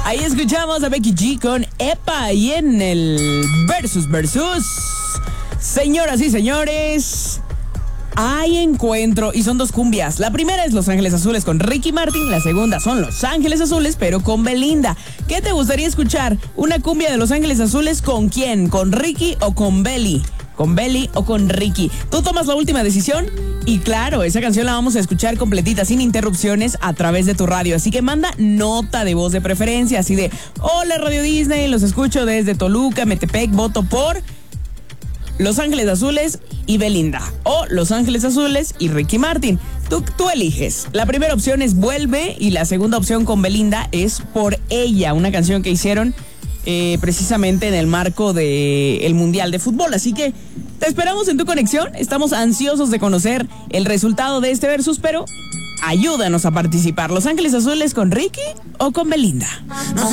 Ahí escuchamos a Becky G con Epa y en el versus. Señoras y señores, hay encuentro y son dos cumbias. La primera es Los Ángeles Azules con Ricky Martin, la segunda son Los Ángeles Azules pero con Belinda. ¿Qué te gustaría escuchar? ¿Una cumbia de Los Ángeles Azules con quién? ¿Con Ricky o con Beli? ¿Con Beli o con Ricky? Tú tomas la última decisión y claro, esa canción la vamos a escuchar completita, sin interrupciones, a través de tu radio. Así que manda nota de voz de preferencia, así de: hola Radio Disney, los escucho desde Toluca, Metepec, voto por Los Ángeles Azules y Belinda, o Los Ángeles Azules y Ricky Martin. Tú eliges. La primera opción es Vuelve y la segunda opción con Belinda es Por Ella, una canción que hicieron precisamente en el marco del Mundial de Fútbol. Así que te esperamos en tu conexión. Estamos ansiosos de conocer el resultado de este versus, pero ayúdanos a participar. ¿Los Ángeles Azules con Ricky o con Belinda?